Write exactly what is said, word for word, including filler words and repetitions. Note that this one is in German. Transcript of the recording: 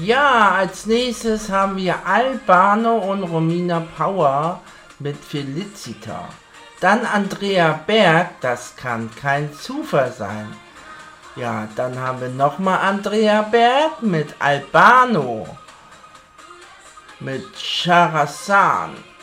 Ja, als nächstes haben wir Albano und Romina Power mit Felicita. Dann Andrea Berg, das kann kein Zufall sein. Ja, dann haben wir nochmal Andrea Berg mit Albano. Mit Charazan.